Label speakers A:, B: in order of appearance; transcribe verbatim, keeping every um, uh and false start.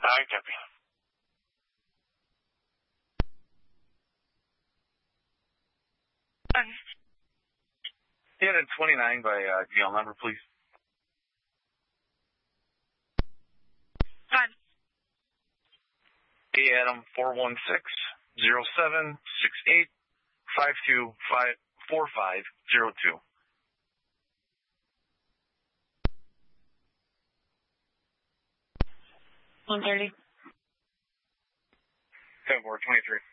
A: I copy.
B: Hit at twenty-nine by uh, G L number, please.
C: Fine.
B: Hey, Adam, four one six, zero seven, six eight, five two five four five zero two.
C: one thirty.
A: ten four twenty-three.